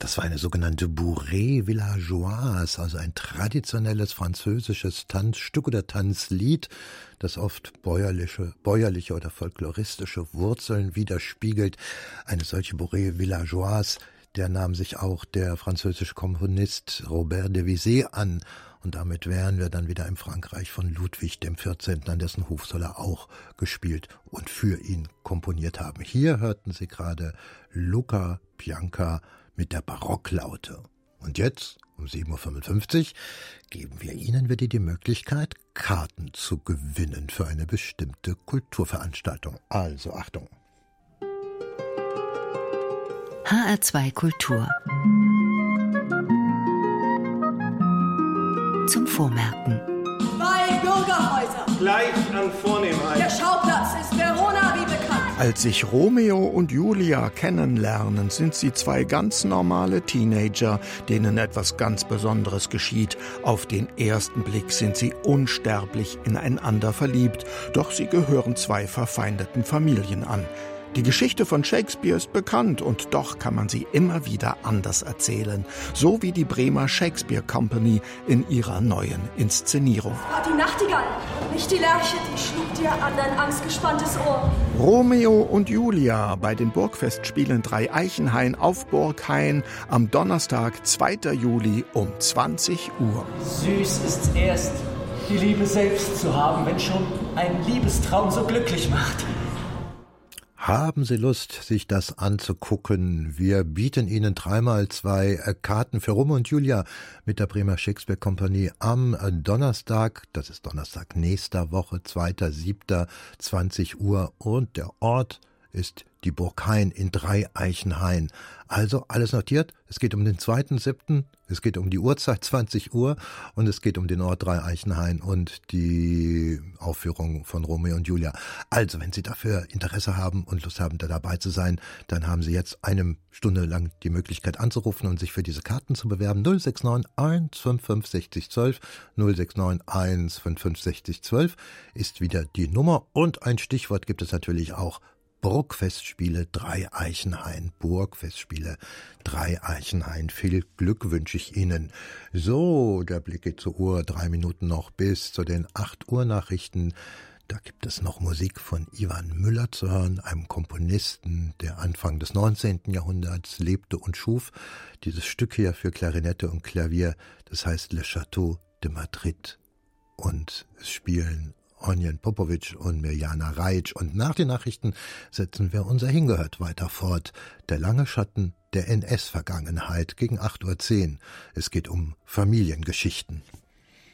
Das war eine sogenannte Bourrée villageoise, also ein traditionelles französisches Tanzstück oder Tanzlied, das oft bäuerliche oder folkloristische Wurzeln widerspiegelt. Eine solche Bourrée villageoise, der nahm sich auch der französische Komponist Robert de Visé an. Und damit wären wir dann wieder im Frankreich von Ludwig XIV., an dessen Hof soll er auch gespielt und für ihn komponiert haben. Hier hörten Sie gerade Luca Pianka mit der Barocklaute. Und jetzt, um 7.55 Uhr, geben wir Ihnen wieder die Möglichkeit, Karten zu gewinnen für eine bestimmte Kulturveranstaltung. Also Achtung! HR2 Kultur zum Vormerken. 2 Bürgerhäuser. Gleich an Vornehmheit. Der Schauplatz ist Verona wie bekannt. Als sich Romeo und Julia kennenlernen, sind sie 2 ganz normale Teenager, denen etwas ganz Besonderes geschieht. Auf den ersten Blick sind sie unsterblich ineinander verliebt, doch sie gehören 2 verfeindeten Familien an. Die Geschichte von Shakespeare ist bekannt und doch kann man sie immer wieder anders erzählen. So wie die Bremer Shakespeare Company in ihrer neuen Inszenierung. War die Nachtigall, nicht die Lerche, die schlug dir an dein angstgespanntes Ohr. Romeo und Julia bei den Burgfestspielen Dreieichenhain auf Burghain am Donnerstag, 2. Juli um 20 Uhr. Süß ist's erst, die Liebe selbst zu haben, wenn schon ein Liebestraum so glücklich macht. Haben Sie Lust, sich das anzugucken? Wir bieten Ihnen 3x2 Karten für Romeo und Julia mit der Bremer Shakespeare Company am Donnerstag, das ist Donnerstag nächster Woche, 2.7., 20 Uhr und der Ort ist die Burg Hain in Dreieichenhain. Also alles notiert, es geht um den 2.7., es geht um die Uhrzeit 20 Uhr und es geht um den Ort Dreieichenhain und die Aufführung von Romeo und Julia. Also, wenn Sie dafür Interesse haben und Lust haben, da dabei zu sein, dann haben Sie jetzt eine Stunde lang die Möglichkeit anzurufen und sich für diese Karten zu bewerben. 069 155 60 12, 069 155 60 12 ist wieder die Nummer und ein Stichwort gibt es natürlich auch. Burgfestspiele Dreieichenhain, Burgfestspiele Dreieichenhain. Viel Glück wünsche ich Ihnen. So, der Blick geht zur Uhr, 3 Minuten noch bis zu den 8 Uhr Nachrichten. Da gibt es noch Musik von Ivan Müller zu hören, einem Komponisten, der Anfang des 19. Jahrhunderts lebte und schuf. Dieses Stück hier für Klarinette und Klavier, das heißt Le Château de Madrid. Und es spielen Onjen Popovic und Mirjana Rajic. Und nach den Nachrichten setzen wir unser Hingehört weiter fort. Der lange Schatten der NS-Vergangenheit gegen 8.10 Uhr. Es geht um Familiengeschichten.